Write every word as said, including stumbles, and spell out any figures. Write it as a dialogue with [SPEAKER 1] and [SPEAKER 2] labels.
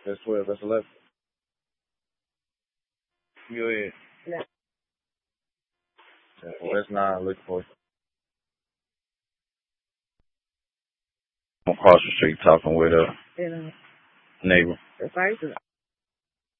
[SPEAKER 1] That's twelve. That's eleven. Go ahead.
[SPEAKER 2] Yeah.
[SPEAKER 1] Well, that's nine. Look for you. I'm across the street talking with a
[SPEAKER 2] You know,
[SPEAKER 1] neighbor.
[SPEAKER 2] the first is